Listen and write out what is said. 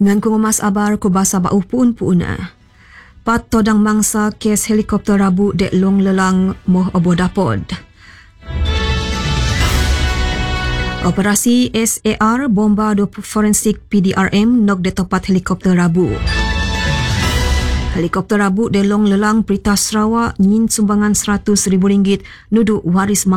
Ngan kungumas abar ko basa ba upun-puna. Pat todang mangsa kes helikopter rabu dek long lelang moh obodapod. Operasi SAR bomba do forensik PDRM nok de topat helikopter rabu. Helikopter rabu de long lelang Perita Sarawak nyin sumbangan RM100,000 nuduk waris